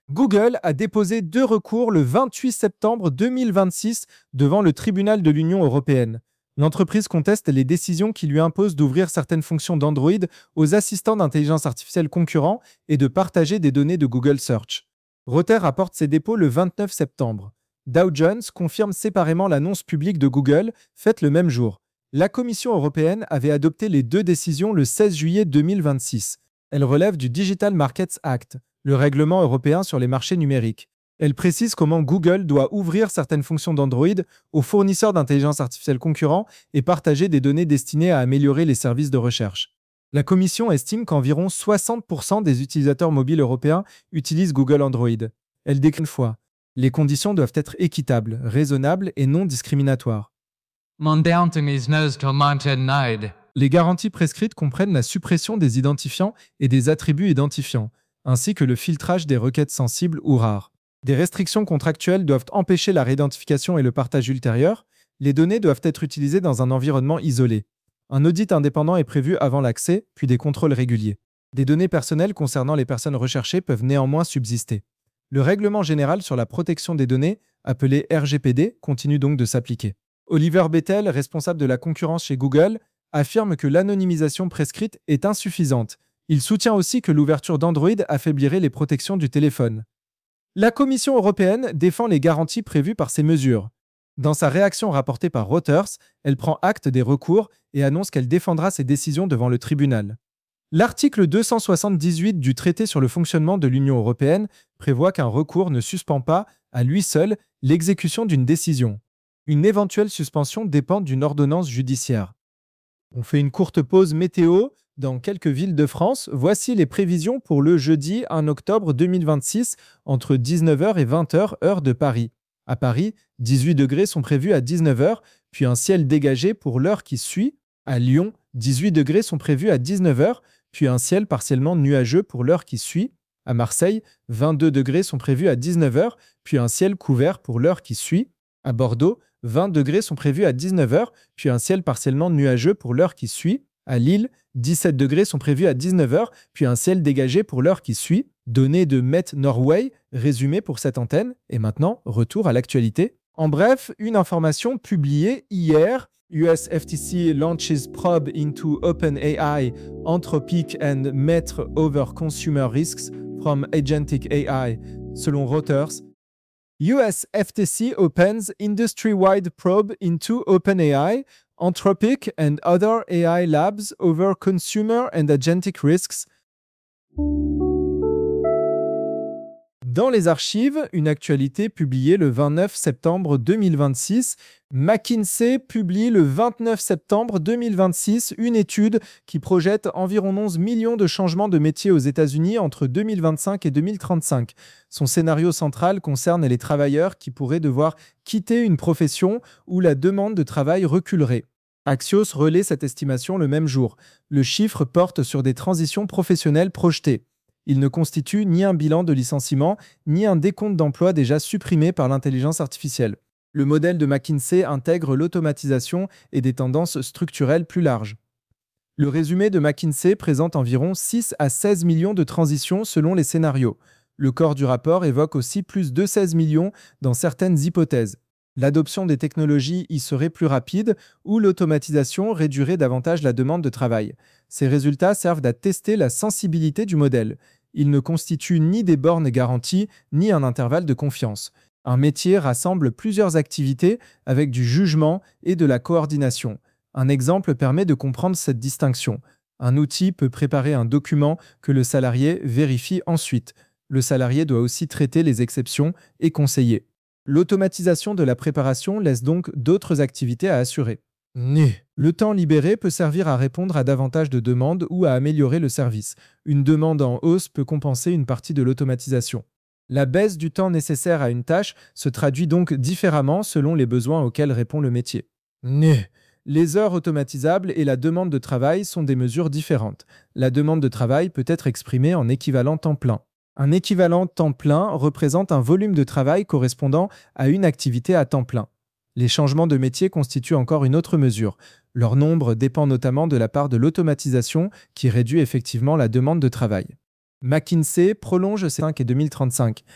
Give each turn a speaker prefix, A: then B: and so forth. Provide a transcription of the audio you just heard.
A: Google a déposé 2 recours le 28 septembre 2026 devant le tribunal de l'Union européenne. L'entreprise conteste les décisions qui lui imposent d'ouvrir certaines fonctions d'Android aux assistants d'intelligence artificielle concurrents et de partager des données de Google Search. Reuters rapporte ses dépôts le 29 septembre. Dow Jones confirme séparément l'annonce publique de Google, faite le même jour. La Commission européenne avait adopté les 2 décisions le 16 juillet 2026. Elles relèvent du Digital Markets Act, le règlement européen sur les marchés numériques. Elle précise comment Google doit ouvrir certaines fonctions d'Android aux fournisseurs d'intelligence artificielle concurrents et partager des données destinées à améliorer les services de recherche. La Commission estime qu'environ 60% des utilisateurs mobiles européens utilisent Google Android. Elle décrit une fois. Les conditions doivent être équitables, raisonnables et non discriminatoires. Les garanties prescrites comprennent la suppression des identifiants et des attributs identifiants, ainsi que le filtrage des requêtes sensibles ou rares. Des restrictions contractuelles doivent empêcher la réidentification et le partage ultérieur. Les données doivent être utilisées dans un environnement isolé. Un audit indépendant est prévu avant l'accès, puis des contrôles réguliers. Des données personnelles concernant les personnes recherchées peuvent néanmoins subsister. Le règlement général sur la protection des données, appelé RGPD, continue donc de s'appliquer. Oliver Bethel, responsable de la concurrence chez Google, affirme que l'anonymisation prescrite est insuffisante. Il soutient aussi que l'ouverture d'Android affaiblirait les protections du téléphone. La Commission européenne défend les garanties prévues par ces mesures. Dans sa réaction rapportée par Reuters, elle prend acte des recours et annonce qu'elle défendra ses décisions devant le tribunal. L'article 278 du traité sur le fonctionnement de l'Union européenne prévoit qu'un recours ne suspend pas, à lui seul, l'exécution d'une décision. Une éventuelle suspension dépend d'une ordonnance judiciaire. On fait une courte pause météo. Dans quelques villes de France, voici les prévisions pour le jeudi 1 octobre 2026 entre 19h et 20h heure de Paris. À Paris, 18 degrés sont prévus à 19h, puis un ciel dégagé pour l'heure qui suit. À Lyon, 18 degrés sont prévus à 19h, puis un ciel partiellement nuageux pour l'heure qui suit. À Marseille, 22 degrés sont prévus à 19h, puis un ciel couvert pour l'heure qui suit. À Bordeaux, 20 degrés sont prévus à 19h, puis un ciel partiellement nuageux pour l'heure qui suit. À Lille, 17 degrés sont prévus à 19h, puis un ciel dégagé pour l'heure qui suit. Données de Met Norway, résumé pour cette antenne. Et maintenant, retour à l'actualité. En bref, une information publiée hier. US FTC launches probe into OpenAI, Anthropic and Meta over consumer risks from agentic AI. Selon Reuters, US FTC opens industry-wide probe into OpenAI, Anthropic and other AI labs over consumer and agentic risks. Dans les archives, une actualité publiée le 29 septembre 2026. McKinsey publie le 29 septembre 2026 une étude qui projette environ 11 millions de changements de métier aux États-Unis entre 2025 et 2035. Son scénario central concerne les travailleurs qui pourraient devoir quitter une profession où la demande de travail reculerait. Axios relaie cette estimation le même jour. Le chiffre porte sur des transitions professionnelles projetées. Il ne constitue ni un bilan de licenciement, ni un décompte d'emplois déjà supprimés par l'intelligence artificielle. Le modèle de McKinsey intègre l'automatisation et des tendances structurelles plus larges. Le résumé de McKinsey présente environ 6 à 16 millions de transitions selon les scénarios. Le corps du rapport évoque aussi plus de 16 millions dans certaines hypothèses. L'adoption des technologies y serait plus rapide ou l'automatisation réduirait davantage la demande de travail. Ces résultats servent à tester la sensibilité du modèle. Ils ne constituent ni des bornes garanties, ni un intervalle de confiance. Un métier rassemble plusieurs activités avec du jugement et de la coordination. Un exemple permet de comprendre cette distinction. Un outil peut préparer un document que le salarié vérifie ensuite. Le salarié doit aussi traiter les exceptions et conseiller. L'automatisation de la préparation laisse donc d'autres activités à assurer. Le temps libéré peut servir à répondre à davantage de demandes ou à améliorer le service. Une demande en hausse peut compenser une partie de l'automatisation. La baisse du temps nécessaire à une tâche se traduit donc différemment selon les besoins auxquels répond le métier. Les heures automatisables et la demande de travail sont des mesures différentes. La demande de travail peut être exprimée en équivalent temps plein. Un équivalent temps plein représente un volume de travail correspondant à une activité à temps plein. Les changements de métier constituent encore une autre mesure. Leur nombre dépend notamment de la part de l'automatisation qui réduit effectivement la demande de travail. McKinsey prolonge ses 5 et 2035.